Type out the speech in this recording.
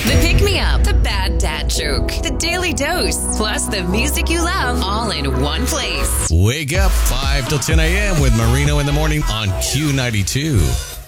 The Pick Me Up, the Bad Dad Joke, the Daily Dose, plus the music you love, all in one place. Wake up 5 till 10 a.m. with Marino in the morning on Q92.